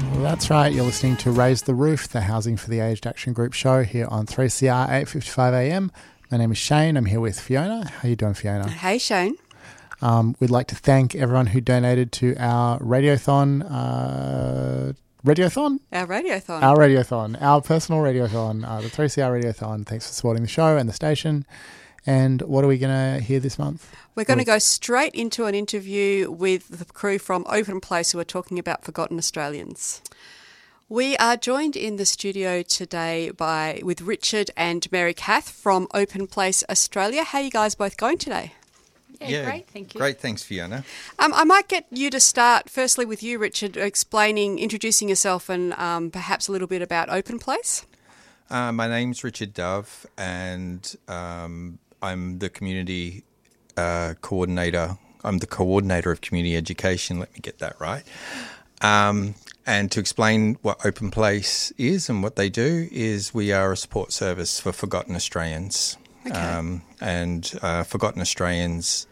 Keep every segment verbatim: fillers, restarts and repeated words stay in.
That's right, you're listening to Raise the Roof, the Housing for the Aged Action Group show here on three C R eight fifty-five A M. My name is Shane. I'm here with Fiona. How are you doing, Fiona? Hey, Shane. Um, we'd like to thank everyone who donated to our Radiothon. Uh, Radiothon? Our Radiothon. Our Radiothon. Our personal Radiothon. Uh, the three C R Radiothon. Thanks for supporting the show and the station. And what are we going to hear this month? We're going to go straight into an interview with the crew from Open Place who are talking about Forgotten Australians. We are joined in the studio today by with Richard and Mary Kath from Open Place Australia. How are you guys both going today? Yeah, yeah, great, thank you. Great, thanks, Fiona. Um, I might get you to start, firstly with you, Richard, explaining, introducing yourself and um, perhaps a little bit about Open Place. Uh, my name's Richard Dove and um, I'm the community uh, coordinator. I'm the coordinator of community education, let me get that right. Um, and to explain what Open Place is and what they do is we are a support service for Forgotten Australians. Okay. Um, and uh, Forgotten Australians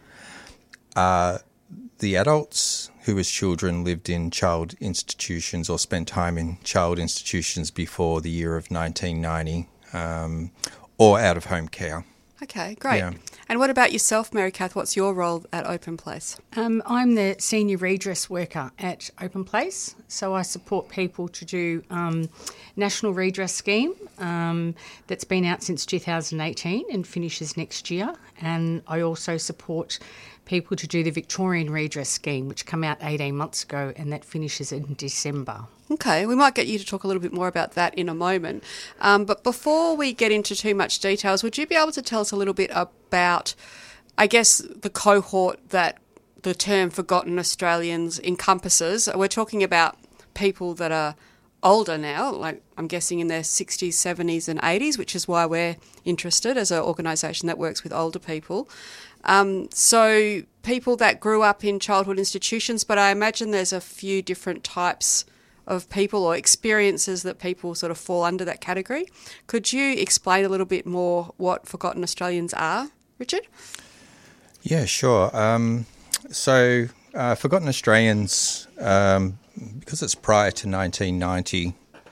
are the adults who as children lived in child institutions or spent time in child institutions before the year of nineteen ninety um, or out of home care. Okay, great. Yeah. And what about yourself, Mary Kath? What's your role at Open Place? Um, I'm the senior redress worker at Open Place, so I support people to do um, national redress scheme um, that's been out since two thousand eighteen and finishes next year, and I also support people to do the Victorian redress scheme, which came out eighteen months ago, and that finishes in December. Okay, we might get you to talk a little bit more about that in a moment. Um, but before we get into too much details, would you be able to tell us a little bit about, I guess, the cohort that the term Forgotten Australians encompasses? We're talking about people that are older now, like I'm guessing in their sixties, seventies and eighties, which is why we're interested as an organisation that works with older people. Um, so people that grew up in childhood institutions, but I imagine there's a few different types of people or experiences that people sort of fall under that category. Could you explain a little bit more what Forgotten Australians are, Richard? Yeah, sure. Um, so uh, Forgotten Australians, um, because it's prior to nineteen ninety,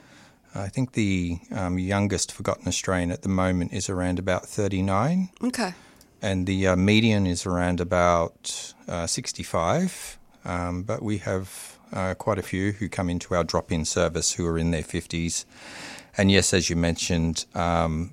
I think the um, youngest Forgotten Australian at the moment is around about thirty-nine. Okay. And the uh, median is around about uh, sixty-five. Um, but we have uh, quite a few who come into our drop-in service who are in their fifties. And yes, as you mentioned, um,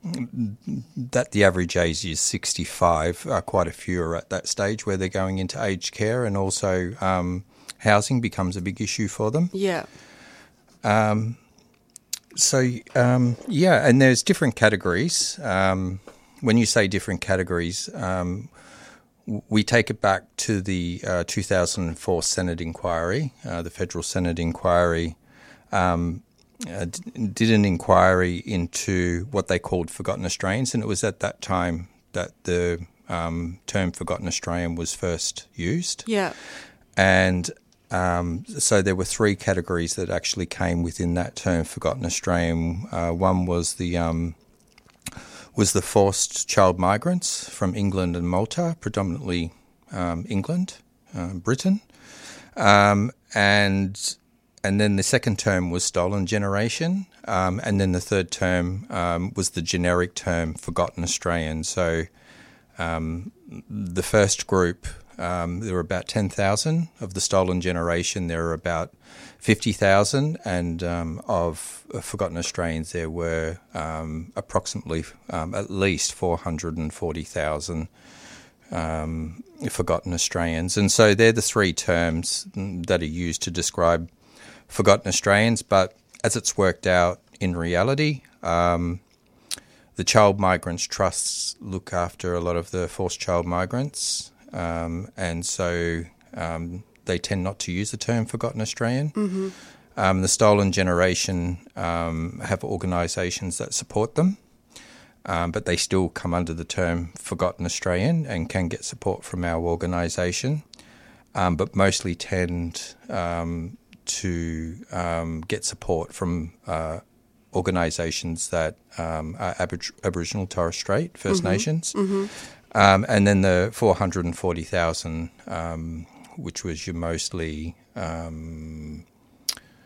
that the average age is sixty-five. Uh, quite a few are at that stage where they're going into aged care, and also um, housing becomes a big issue for them. Yeah. Um, so, um, yeah, and there's different categories. Um, when you say different categories, um, we take it back to the uh, two thousand four Senate inquiry. Uh, the federal Senate inquiry um, uh, d- did an inquiry into what they called Forgotten Australians, and it was at that time that the um, term Forgotten Australian was first used. Yeah. And um, so there were three categories that actually came within that term Forgotten Australian. Uh, one was the um, was the forced child migrants from England and Malta, predominantly um, England, uh, Britain. Um, and and then the second term was stolen generation. Um, and then the third term um, was the generic term Forgotten Australian. So um, the first group, um, there were about ten thousand. Of the stolen generation, there were about fifty thousand, and um, of Forgotten Australians there were um, approximately um, at least four hundred forty thousand um, Forgotten Australians. And so they're the three terms that are used to describe Forgotten Australians, but as it's worked out in reality, um, the Child Migrants Trusts look after a lot of the forced child migrants, um, and so um, they tend not to use the term Forgotten Australian. Mm-hmm. Um, the Stolen Generation um, have organisations that support them, um, but they still come under the term Forgotten Australian and can get support from our organisation, um, but mostly tend um, to um, get support from uh, organisations that um, are Abor- Aboriginal Torres Strait First mm-hmm. Nations. Mm-hmm. Um, and then the four hundred forty thousand, um, which was your mostly um,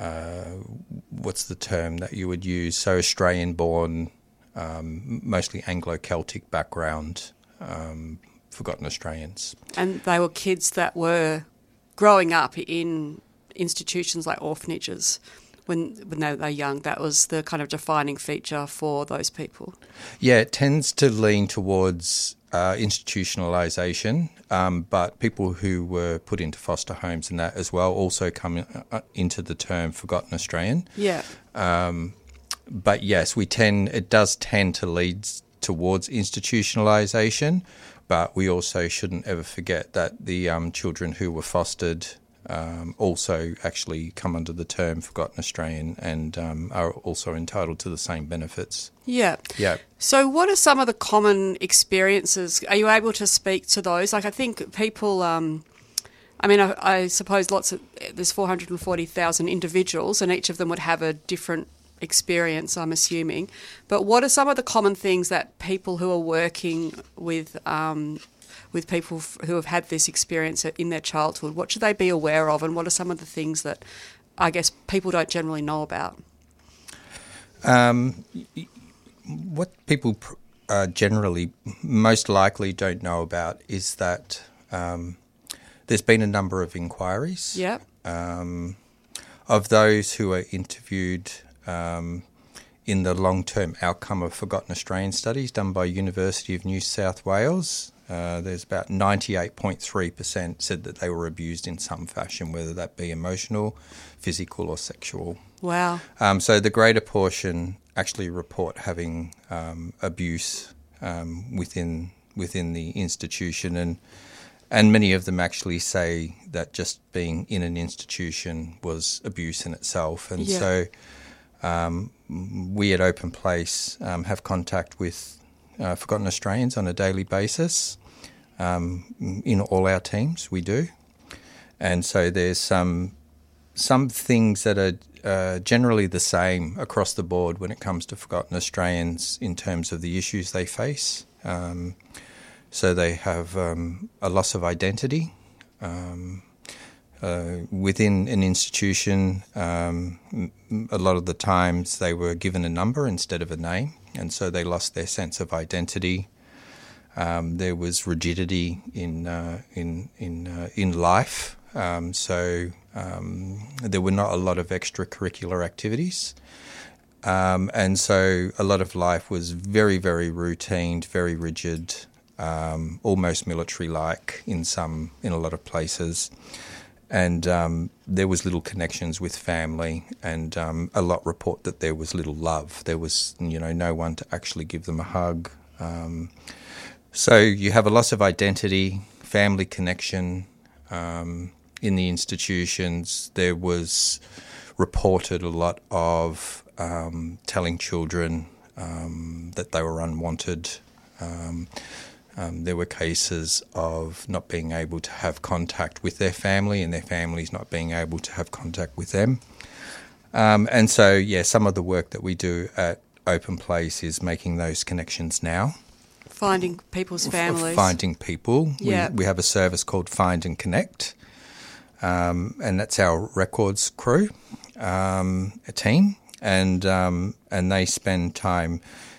uh, what's the term that you would use? So Australian-born, um, mostly Anglo-Celtic background, um, forgotten Australians. And they were kids that were growing up in institutions like orphanages when when they were young. That was the kind of defining feature for those people. Yeah, it tends to lean towards uh, institutionalisation, um, but people who were put into foster homes and that as well also come in, uh, into the term forgotten Australian. Yeah. Um, but yes, we tend it does tend to lead towards institutionalisation, but we also shouldn't ever forget that the um, children who were fostered Um, also actually come under the term forgotten Australian and um, are also entitled to the same benefits. Yeah. Yeah. So what are some of the common experiences? Are you able to speak to those? Like I think people, um, I mean, I, I suppose lots of, there's four hundred forty thousand individuals and each of them would have a different experience, I'm assuming. But what are some of the common things that people who are working with um, with people f- who have had this experience in their childhood, what should they be aware of, and what are some of the things that I guess people don't generally know about? Um, what people uh, generally most likely don't know about is that um, there's been a number of inquiries. Yeah. Um, of those who are interviewed um, in the long-term outcome of forgotten Australian studies done by University of New South Wales, Uh, there's about ninety-eight point three percent said that they were abused in some fashion, whether that be emotional, physical or sexual. Wow. Um, so the greater portion actually report having um, abuse um, within within the institution, and and many of them actually say that just being in an institution was abuse in itself. And yeah. so um, we at Open Place um, have contact with uh, Forgotten Australians on a daily basis. Um, in all our teams, we do. And so there's some some things that are uh, generally the same across the board when it comes to Forgotten Australians in terms of the issues they face. Um, so they have um, a loss of identity. Um, uh, within an institution, um, a lot of the times they were given a number instead of a name, and so they lost their sense of identity. Um, there was rigidity in uh, in in uh, in life, um, so um, there were not a lot of extracurricular activities, um, and so a lot of life was very very routine, very rigid, um, almost military-like in some in a lot of places, and um, there was little connections with family, and um, a lot report that there was little love. There was you know no one to actually give them a hug. Um, So you have a loss of identity, family connection um, in the institutions. There was reported a lot of um, telling children um, that they were unwanted. Um, um, there were cases of not being able to have contact with their family and their families not being able to have contact with them. Um, and so, yeah, some of the work that we do at Open Place is making those connections now. Finding people's families. Finding people. Yeah. We, we have a service called Find and Connect, um, and that's our records crew, um, a team, and um, and they spend time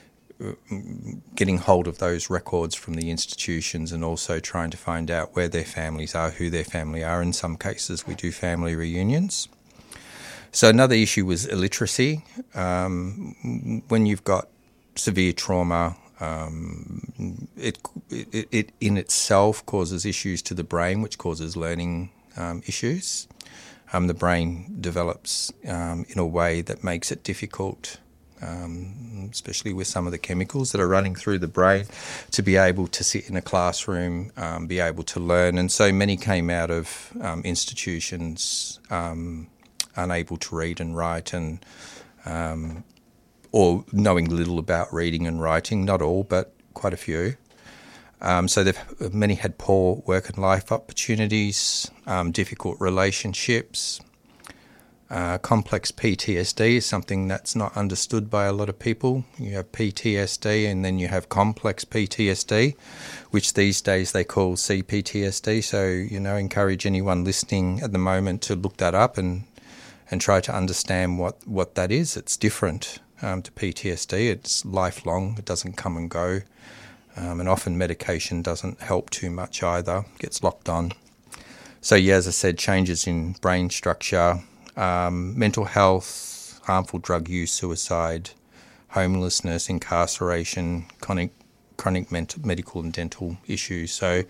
getting hold of those records from the institutions and also trying to find out where their families are, who their family are. In some cases, we do family reunions. So another issue was illiteracy. Um, when you've got severe trauma, Um, it, it it in itself causes issues to the brain, which causes learning um, issues. Um, the brain develops um, in a way that makes it difficult, um, especially with some of the chemicals that are running through the brain, to be able to sit in a classroom, um, be able to learn. And so many came out of um, institutions um, unable to read and write and um or knowing little about reading and writing, not all, but quite a few. Um, so they've, many had poor work and life opportunities, um, difficult relationships. Uh, complex P T S D is something that's not understood by a lot of people. You have P T S D and then you have complex P T S D, which these days they call C P T S D. So, you know, encourage anyone listening at the moment to look that up and and try to understand what, what that is. It's different um, to P T S D. It's lifelong. It doesn't come and go. Um, and often medication doesn't help too much either, gets locked on. So, yeah, as I said, changes in brain structure, um, mental health, harmful drug use, suicide, homelessness, incarceration, chronic, chronic mental, medical and dental issues. So,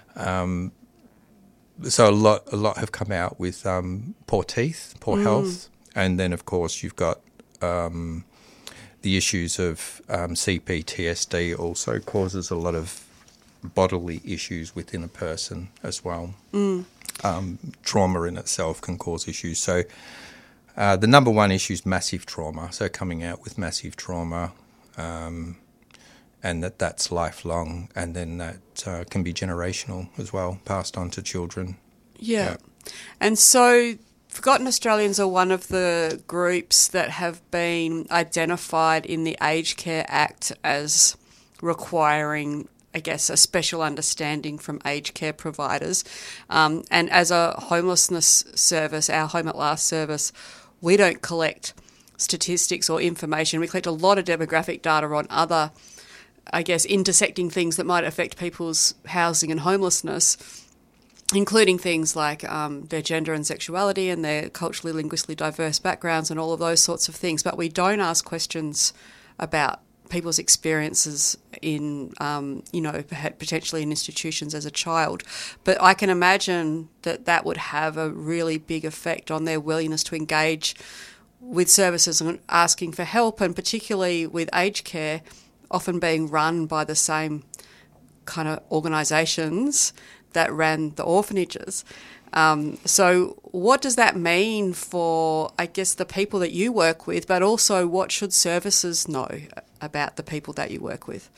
um, so a lot, a lot have come out with um, poor teeth, poor mm. health, and then of course you've got um, the issues of um, C P T S D also causes a lot of bodily issues within a person as well. Mm. Um, trauma in itself can cause issues. So uh, the number one issue is massive trauma. So coming out with massive trauma, um, and that that's lifelong, and then that uh, can be generational as well, passed on to children. Yeah. yeah. And so Forgotten Australians are one of the groups that have been identified in the Aged Care Act as requiring, I guess, a special understanding from aged care providers. Um, and as a homelessness service, our Home at Last service, we don't collect statistics or information. We collect a lot of demographic data on other, I guess, intersecting things that might affect people's housing and homelessness, including things like um, their gender and sexuality and their culturally, linguistically diverse backgrounds and all of those sorts of things. But we don't ask questions about people's experiences in, um, you know, potentially in institutions as a child. But I can imagine that that would have a really big effect on their willingness to engage with services and asking for help, and particularly with aged care often being run by the same kind of organisations that ran the orphanages. Um, so what does that mean for, I guess, the people that you work with, but also what should services know about the people that you work with?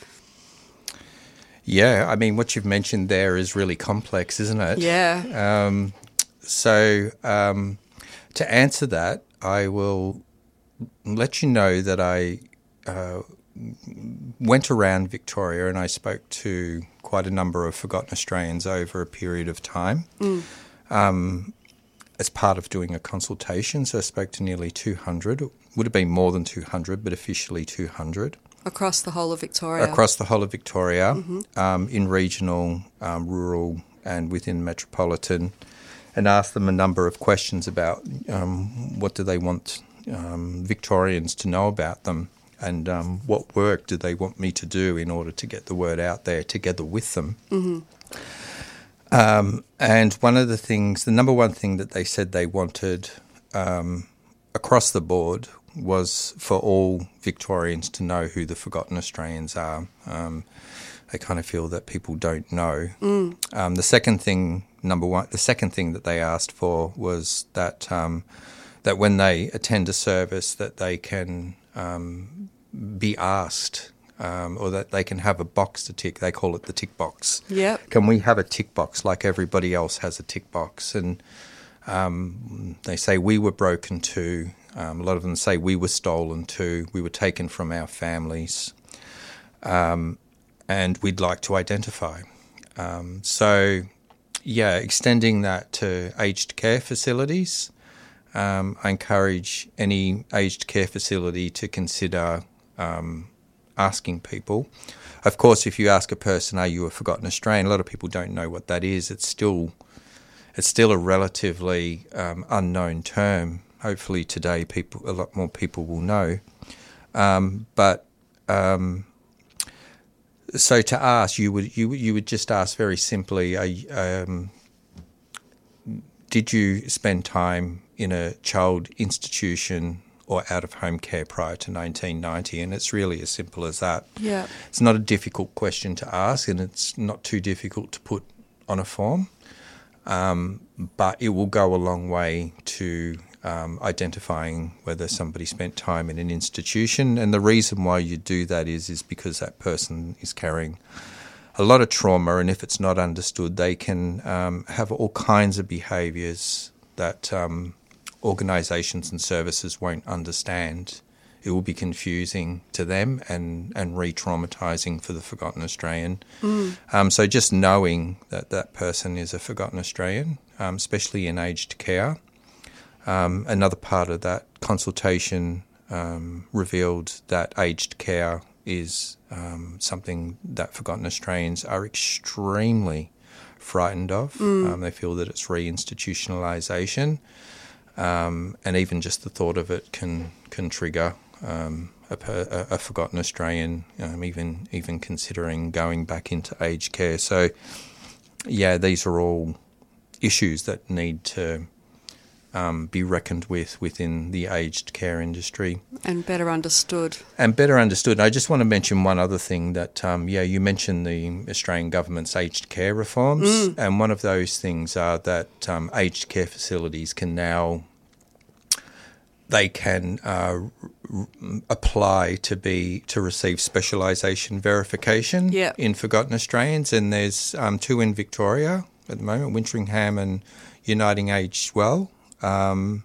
Yeah, I mean, what you've mentioned there is really complex, isn't it? Yeah. Um, so um, to answer that, I will let you know that I uh, went around Victoria and I spoke to quite a number of Forgotten Australians over a period of time. Mm. Um, as part of doing a consultation, so I spoke to nearly two hundred. It would have been more than two hundred, but officially two hundred. Across the whole of Victoria? Across the whole of Victoria, mm-hmm. um, in regional, um, rural and within metropolitan, and asked them a number of questions about um, what do they want um, Victorians to know about them, and um, what work do they want me to do in order to get the word out there together with them. Mm-hmm. Um, and one of the things, the number one thing that they said they wanted um, across the board was for all Victorians to know who the Forgotten Australians are. Um, they kind of feel that people don't know. Mm. Um, the second thing, number one, the second thing that they asked for was that um, that when they attend a service, that they can um, be asked. Um, or that they can have a box to tick. They call it the tick box. Yep. Can we have a tick box like everybody else has a tick box? And um, they say we were broken too. Um, a lot of them say we were stolen too. We were taken from our families. Um, and we'd like to identify. Um, so, yeah, extending that to aged care facilities. Um, I encourage any aged care facility to consider um, asking people. Of course, if you ask a person, are you a Forgotten Australian? A lot of people don't know what that is. It's still it's still a relatively um, unknown term. Hopefully today people a lot more people will know. Um, but um, so to ask, you would you you would just ask very simply, are, um, did you spend time in a child institution or out-of-home care prior to nineteen ninety, and it's really as simple as that. Yeah. It's not a difficult question to ask, and it's not too difficult to put on a form, um, but it will go a long way to um, identifying whether somebody spent time in an institution, and the reason why you do that is, is because that person is carrying a lot of trauma, and if it's not understood, they can um, have all kinds of behaviours that Um, organisations and services won't understand. It will be confusing to them and, and re-traumatising for the Forgotten Australian. Mm. Um, so just knowing that that person is a Forgotten Australian, um, especially in aged care, um, another part of that consultation um, revealed that aged care is um, something that Forgotten Australians are extremely frightened of. Mm. Um, they feel that it's reinstitutionalisation, um, and even just the thought of it can can trigger um, a, a, a Forgotten Australian, um, even even considering going back into aged care. So, yeah, these are all issues that need to um, be reckoned with within the aged care industry. And better understood. And better understood. And I just want to mention one other thing that, um, yeah, you mentioned the Australian government's aged care reforms. Mm. And one of those things are that um, aged care facilities can now, they can uh, r- apply to be, to receive specialisation verification yep. in Forgotten Australians. And there's um, two in Victoria at the moment, Winteringham and Uniting Aged Well. Um,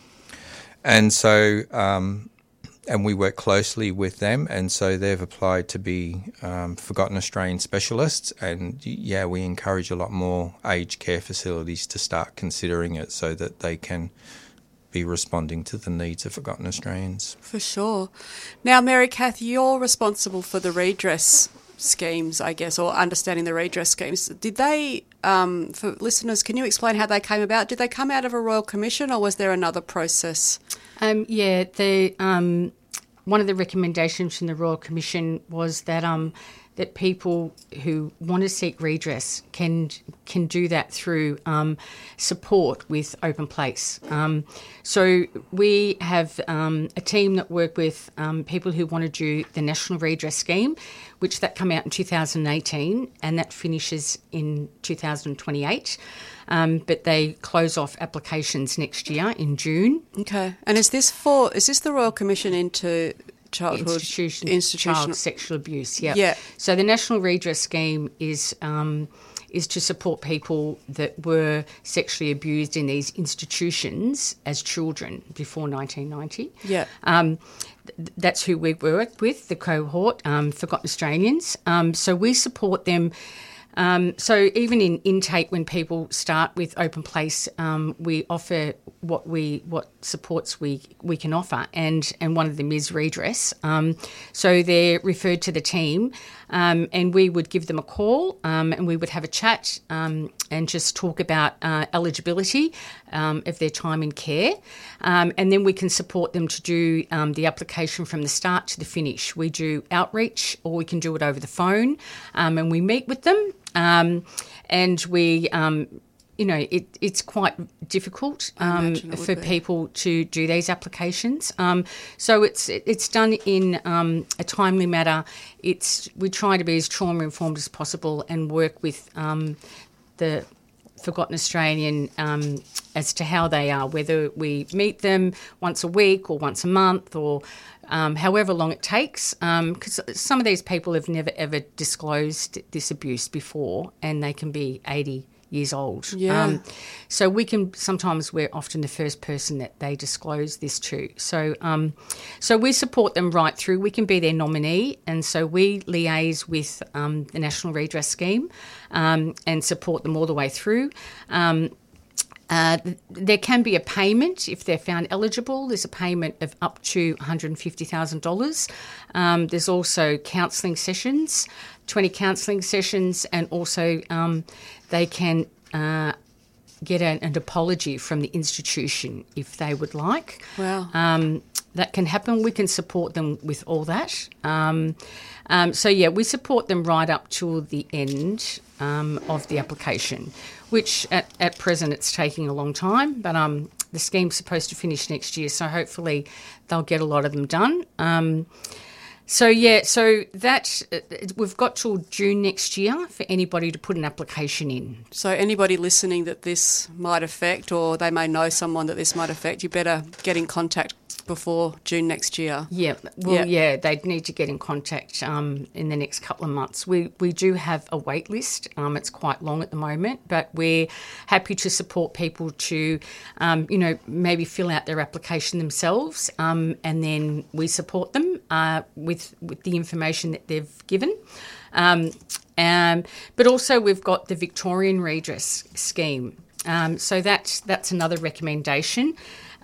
and so, um, and we work closely with them, and so they've applied to be um, Forgotten Australian specialists, and yeah, we encourage a lot more aged care facilities to start considering it so that they can be responding to the needs of Forgotten Australians. For sure. Now, Mary Kath, you're responsible for the redress schemes, I guess, or understanding the redress schemes. Did they, um, for listeners, can you explain how they came about? Did they come out of a Royal Commission, or was there another process? Um, yeah, the um, one of the recommendations from the Royal Commission was that um, that people who want to seek redress can can do that through um, support with Open Place. Um, so we have um, a team that work with um, people who want to do the National Redress Scheme, which that come out in two thousand eighteen, and that finishes in two thousand twenty-eight. Um, but they close off applications next year in June. Okay. And is this for, is this the Royal Commission into childhood institution, institutional child sexual abuse? Yeah. Yeah. So the National Redress Scheme is um, is to support people that were sexually abused in these institutions as children before nineteen ninety. Yeah. Um, th- that's who we work with, the cohort, um, Forgotten Australians. Um, so we support them. Um, so even in intake, when people start with Open Place, um, we offer what we what supports we we can offer, and and one of them is redress. Um, so they're referred to the team, um, and we would give them a call, um, and we would have a chat um, and just talk about uh, eligibility um, of their time in care, um, and then we can support them to do um, the application from the start to the finish. We do outreach, or we can do it over the phone, um, and we meet with them. Um, and we, um, you know, it, it's quite difficult um, for be. people to do these applications. Um, so it's it's done in um, a timely manner. It's we try to be as trauma informed as possible and work with um, the Forgotten Australian um, as to how they are, whether we meet them once a week or once a month or um, however long it takes, because um, some of these people have never ever disclosed this abuse before, and they can be eighty years old. Yeah. Um, so we can sometimes we're often the first person that they disclose this to. So um, so we support them right through. We can be their nominee, and so we liaise with um, the National Redress Scheme um, and support them all the way through. Um, Uh, there can be a payment if they're found eligible. There's a payment of up to one hundred fifty thousand dollars. Um, there's also counselling sessions, twenty counselling sessions, and also um, they can uh, get an, an apology from the institution if they would like. Wow. Um, that can happen. We can support them with all that. Um, um, so, yeah, we support them right up to the end um, of the application, which at, at present it's taking a long time, but um, the scheme's supposed to finish next year, so hopefully they'll get a lot of them done. Um, so, yeah, so that uh, we've got till June next year for anybody to put an application in. So anybody listening that this might affect, or they may know someone that this might affect, you better get in contact before June next year. Yeah, well, yeah, yeah they'd need to get in contact um, in the next couple of months. We we do have a wait list. Um, it's quite long at the moment, but we're happy to support people to, um, you know, maybe fill out their application themselves, um, and then we support them uh, with with the information that they've given. Um, um, but also we've got the Victorian Redress Scheme. Um, so that that's another recommendation.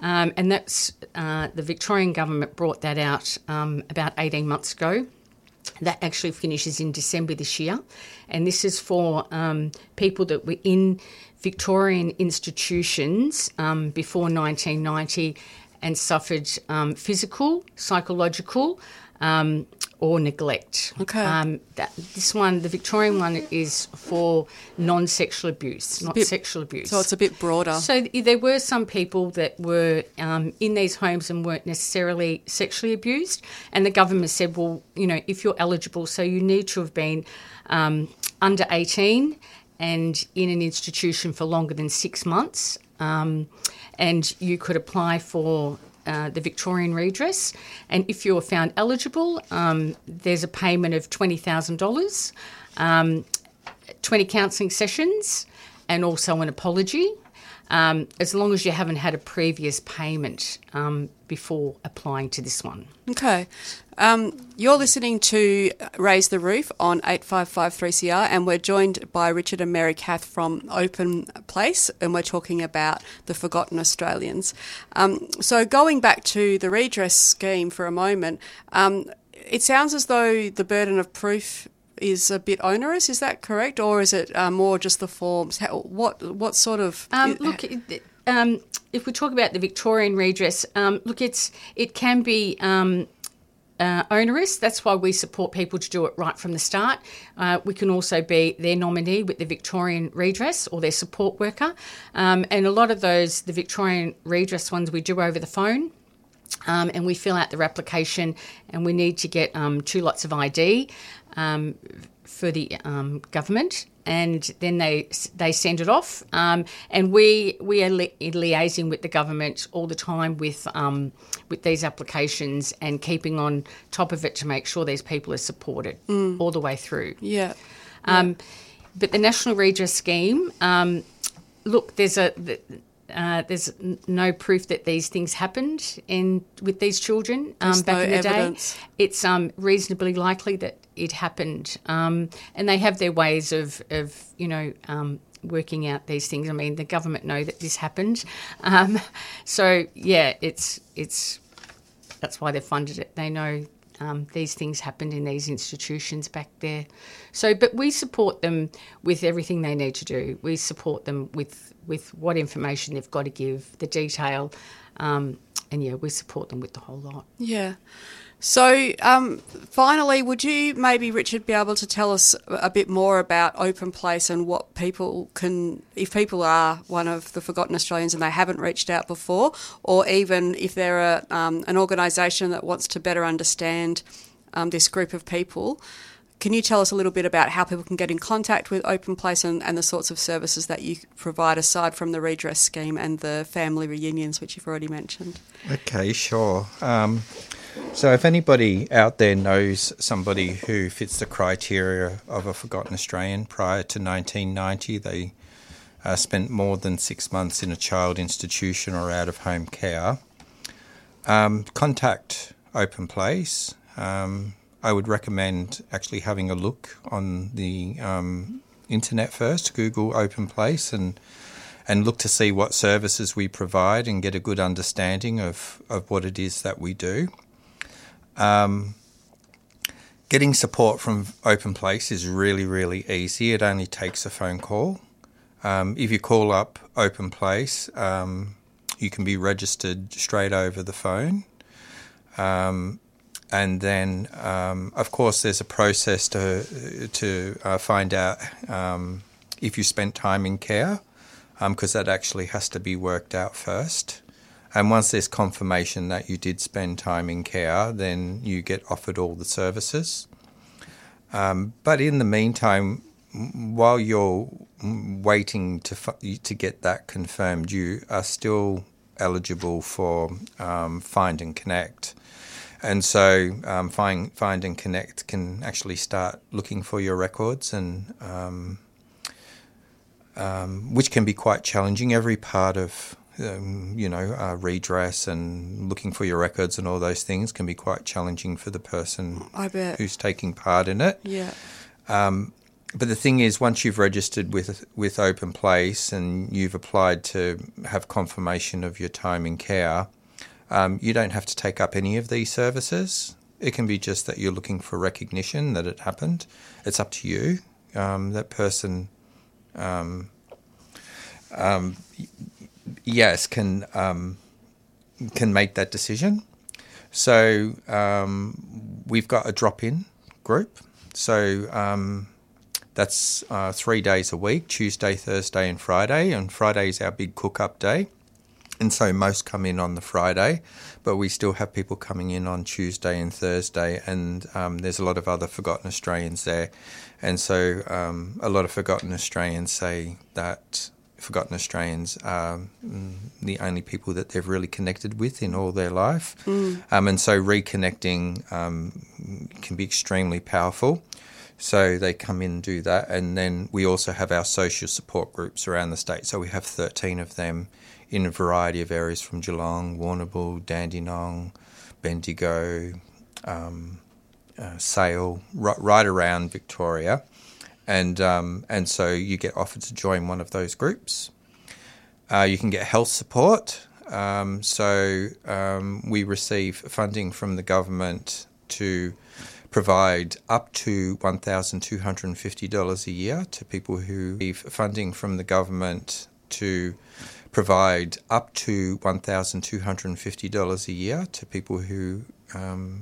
Um, and that's uh, the Victorian government brought that out um, about eighteen months ago. That actually finishes in December this year. And this is for um, people that were in Victorian institutions um, before nineteen ninety and suffered um, physical, psychological um, or neglect. Okay. Um, that, this one, the Victorian one, is for non-sexual abuse, not bit- sexual abuse. So it's a bit broader. So there were some people that were um, in these homes and weren't necessarily sexually abused, and the government said, well, you know, if you're eligible, so you need to have been um, under eighteen and in an institution for longer than six months, um, and you could apply for uh, the Victorian redress. And if you're found eligible, um, there's a payment of twenty thousand dollars, um, twenty counselling sessions, and also an apology, um, as long as you haven't had a previous payment um, before applying to this one. Okay. Um, you're listening to Raise the Roof on eight five five three C R, and we're joined by Richard and Mary Kath from Open Place, and we're talking about the Forgotten Australians. Um, so going back to the redress scheme for a moment, um, it sounds as though the burden of proof is a bit onerous. Is that correct, or is it uh, more just the forms? How, what what sort of um, look? It, um, if we talk about the Victorian redress, um, look, it's it can be um, uh, onerous. That's why we support people to do it right from the start. Uh, we can also be their nominee with the Victorian redress or their support worker, um, and a lot of those, the Victorian redress ones, we do over the phone. Um, and we fill out their application, and we need to get um, two lots of I D um, for the um, government, and then they they send it off. Um, and we we are li- liaising with the government all the time with um, with these applications and keeping on top of it to make sure these people are supported mm. all the way through. Yeah. Um, yeah. But the National Redress Scheme, um, look, there's a. The, Uh, there's n- no proof that these things happened in with these children um, back no in the evidence. day. It's um, reasonably likely that it happened, um, and they have their ways of, of you know, um, working out these things. I mean, the government know that this happened, um, so yeah, it's it's that's why they funded it. They know um, these things happened in these institutions back there. So, but we support them with everything they need to do. We support them with. with what information they've got to give, the detail, um, and, yeah, we support them with the whole lot. Yeah. So, um, finally, would you maybe, Richard, be able to tell us a bit more about Open Place and what people can, if people are one of the Forgotten Australians and they haven't reached out before, or even if they're a, um, an organisation that wants to better understand um, this group of people, can you tell us a little bit about how people can get in contact with Open Place and, and the sorts of services that you provide aside from the redress scheme and the family reunions, which you've already mentioned? Okay, sure. Um, so if anybody out there knows somebody who fits the criteria of a Forgotten Australian prior to nineteen ninety, they uh, spent more than six months in a child institution or out of home care, um, contact Open Place. Um, I would recommend actually having a look on the um, internet first, Google Open Place, and and look to see what services we provide and get a good understanding of, of what it is that we do. Um, getting support from Open Place is really, really easy. It only takes a phone call. Um, if you call up Open Place, um, you can be registered straight over the phone. Um, And then, um, of course, there's a process to to uh, find out um, if you spent time in care, because um, that actually has to be worked out first. And once there's confirmation that you did spend time in care, then you get offered all the services. Um, but in the meantime, while you're waiting to to get that confirmed, you are still eligible for um, Find and Connect. And so um, find, find and Connect can actually start looking for your records, and um, um, which can be quite challenging. Every part of, um, you know, uh, redress and looking for your records and all those things can be quite challenging for the person I bet. who's taking part in it. Yeah. Um, but the thing is, once you've registered with with Open Place and you've applied to have confirmation of your time in care, um, you don't have to take up any of these services. It can be just that you're looking for recognition that it happened. It's up to you. Um, that person, um, um, yes, can um, can make that decision. So um, we've got a drop-in group. So um, that's uh, three days a week, Tuesday, Thursday and Friday. And Friday is our big cook-up day. And so most come in on the Friday, but we still have people coming in on Tuesday and Thursday. And um, there's a lot of other Forgotten Australians there. And so um, a lot of Forgotten Australians say that Forgotten Australians are mm, the only people that they've really connected with in all their life. Mm. Um, and so reconnecting um, can be extremely powerful. So they come in and do that. And then we also have our social support groups around the state. So we have thirteen of them in a variety of areas from Geelong, Warrnambool, Dandenong, Bendigo, um, uh, Sale, right, right around Victoria. And um, and so you get offered to join one of those groups. Uh, you can get health support. Um, so um, we receive funding from the government to provide up to one thousand two hundred fifty dollars a year to people who receive funding from the government to provide up to one thousand two hundred fifty dollars a year to people who um,